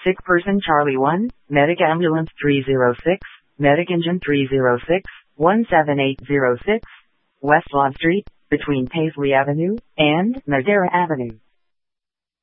Sick person Charlie 1, Medic Ambulance 306, Medic Engine 306, 17806, West Lawn Street, between Paisley Avenue and Madera Avenue.